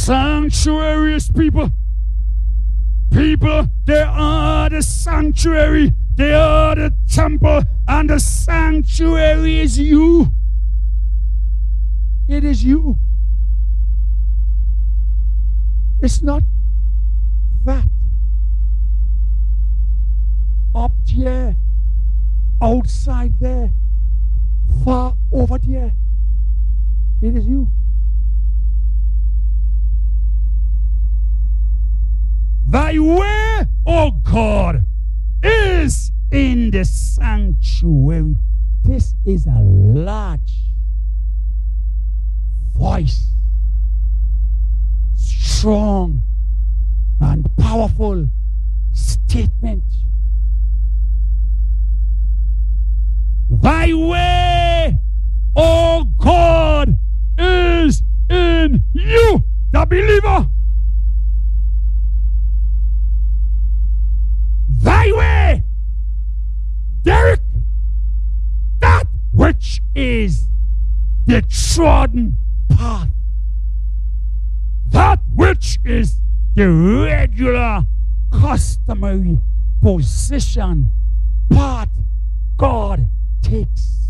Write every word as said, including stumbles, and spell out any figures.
Sanctuaries, people. People, they are the sanctuary. They are the temple. And the sanctuary is you. It is you. It's not that up there, outside there, far over there. It is you. Thy way, O God, is in the sanctuary. This is a large voice, strong and powerful statement. Thy way, O God, is in you, the believer. Thy way, Derek, that which is the trodden path, that which is the regular, customary position, path God takes.